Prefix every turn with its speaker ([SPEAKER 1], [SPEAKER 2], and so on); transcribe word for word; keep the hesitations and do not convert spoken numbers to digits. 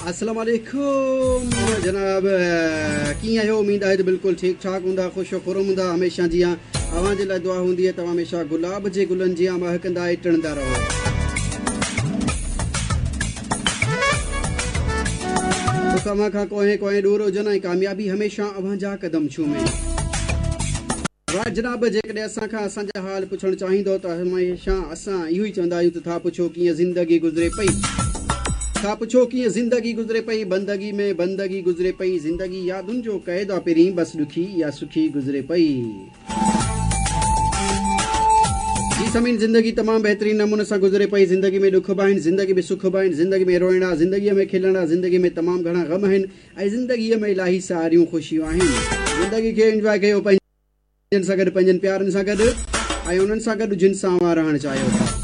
[SPEAKER 1] अस्सलाम वालेकुम जनाब कीअं आहियो उम्मीद आहे त बिल्कुलु ठीकु ठाक हूंदा ख़ुशि खुरम हूंदा हमेशह जीअं अव्हां जे लाइ दुआ हूंदी आहे तव्हां हमेशह गुलाब जे गुलनि जीअं महकंदा ऐं टिणंदा रहो तव्हां खां कोहे कोहे दूर हुजनि ऐं कामयाबी हमेशह अव्हां जा क़दम छूमे जनाब जेकॾहिं असां खां असांजा हाल पुछणु चाहींदो त हमेशह असां इहो ई चवंदा आहियूं त था पुछो कीअं ज़िंदगी गुज़रे पई था पुछो कीअं ज़िंदगी गुज़रे पई बंदगी में बंदगी गुज़रे पई ज़िंदगी यादुनि जो क़ैद आहे पहिरीं बसि ॾुखी या सुखी गुज़रे पई जी समीन ज़िंदगी तमामु बहितरीन नमूने सां गुज़रे पई ज़िंदगी में ॾुख बि आहिनि ज़िंदगी में सुख बि आहिनि ज़िंदगी में रोइण आहे ज़िंदगीअ में खिलण आहे ज़िंदगी में तमामु घणा ग़म आहिनि ऐं ज़िंदगीअ में इलाही सारियूं ख़ुशियूं आहिनि ज़िंदगी खे इंजॉय कयो पंहिंजनि सां गॾु पंहिंजनि प्यारनि सां गॾु ऐं उन्हनि सां गॾु जिन सां रहणु चाहियो था